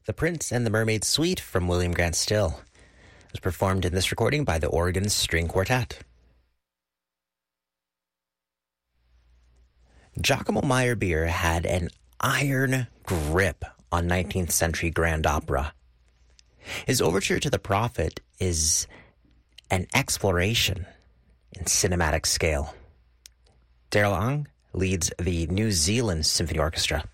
The Prince and the Mermaid Suite from William Grant Still. It was performed in this recording by the Oregon String Quartet. Giacomo Meyerbeer had an iron grip on 19th century grand opera. His overture to The Prophet is an exploration in cinematic scale. Daryl Ong leads the New Zealand Symphony Orchestra.